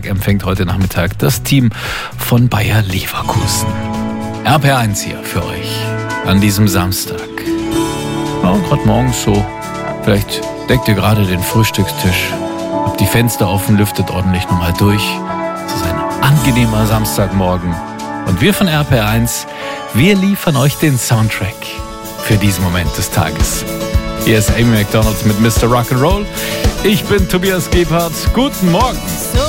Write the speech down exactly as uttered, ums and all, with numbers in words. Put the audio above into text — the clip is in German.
empfängt heute Nachmittag das Team von Bayer Leverkusen. R P R eins hier für euch an diesem Samstag. Ja, gerade morgens so. Vielleicht deckt ihr gerade den Frühstückstisch, habt die Fenster offen, lüftet ordentlich nochmal durch. Es ist ein angenehmer Samstagmorgen. Und wir von R P R eins, wir liefern euch den Soundtrack für diesen Moment des Tages. Hier ist Amy Macdonald mit Mister Rock'n'Roll. Ich bin Tobias Gebhardt. Guten Morgen.